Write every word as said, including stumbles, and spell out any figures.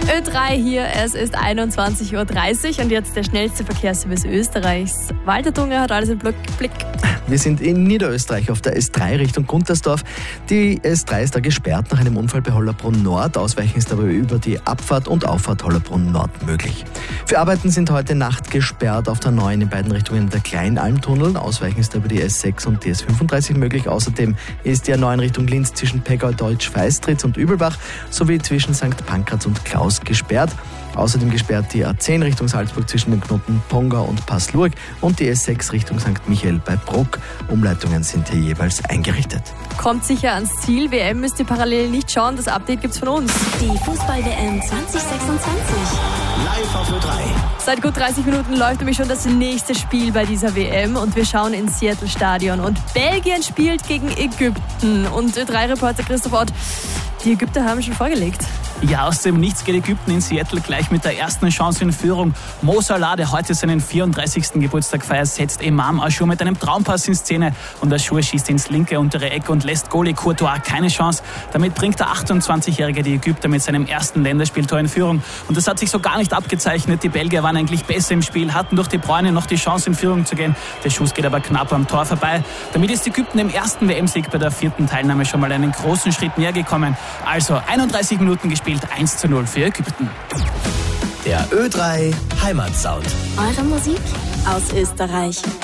Ö drei hier, es ist einundzwanzig Uhr dreißig und jetzt der schnellste Verkehrsservice Österreichs. Walter Dunger hat alles im Blick. Wir sind in Niederösterreich auf der S drei Richtung Guntersdorf. Die S drei ist da gesperrt nach einem Unfall bei Hollerbrunn Nord. Ausweichen ist aber über die Abfahrt und Auffahrt Hollerbrunn Nord möglich. Für Arbeiten sind heute Nacht gesperrt auf der neuen in beiden Richtungen der Kleinalmtunnel. Ausweichen ist über die S sechs und die S fünfunddreißig möglich. Außerdem ist die A neun Richtung Linz zwischen Pegau-Deutsch-Feistritz und Übelbach sowie zwischen Sankt Pankraz und Klaus gesperrt. Außerdem gesperrt die A zehn Richtung Salzburg zwischen den Knoten Pongau und Passlurg und die S sechs Richtung Sankt Michael bei Bruck. Umleitungen sind hier jeweils eingerichtet. Kommt sicher ans Ziel. W M müsst ihr parallel nicht schauen. Das Update gibt's von uns. Die Fußball-W M zwanzig sechsundzwanzig. Live auf Ö drei. Seit gut dreißig Minuten läuft nämlich schon das nächste Spiel bei dieser W M und wir schauen ins Seattle-Stadion. Und Belgien spielt gegen Ägypten. Und Ö drei Reporter Christoph Ott, die Ägypter haben schon vorgelegt. Ja, aus dem Nichts geht Ägypten in Seattle gleich mit der ersten Chance in Führung. Mo Salah, der heute seinen vierunddreißigsten Geburtstag feiert, setzt Imam Achour mit einem Traumpass in Szene und Achour schießt ins linke untere Eck und lässt Goalie Courtois keine Chance. Damit bringt der achtundzwanzigjährige die Ägypter mit seinem ersten Länderspieltor in Führung. Und das hat sich so gar nicht abgezeichnet. Die Belgier waren eigentlich besser im Spiel, hatten durch die Bräune noch die Chance in Führung zu gehen. Der Schuss geht aber knapp am Tor vorbei. Damit ist Ägypten im ersten W M-Sieg bei der vierten Teilnahme schon mal einen großen Schritt näher gekommen. Also einunddreißig Minuten gespielt, eins zu null für Ägypten. Der Ö drei Heimatsound. Eure Musik aus Österreich.